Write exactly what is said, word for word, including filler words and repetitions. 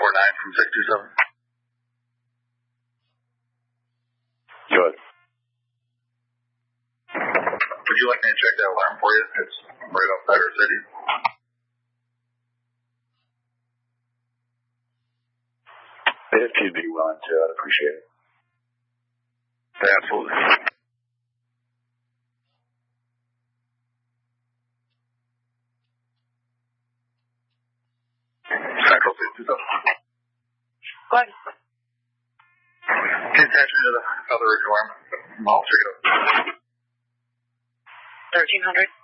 four nine from six two seven. Good. Would you like me to check that alarm for you? It's right outside our city. If you'd be willing to, I'd appreciate it. Absolutely. Central six two seven. Go ahead. Pay attention to the other alarm. I'll check it out. thirteen hundred.